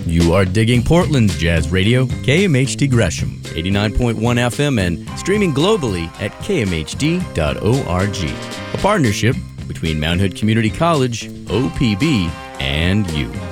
You are digging Portland's jazz radio, KMHD Gresham, 89.1 FM, and streaming globally at kmhd.org. A partnership between Mount Hood Community College, OPB, and you.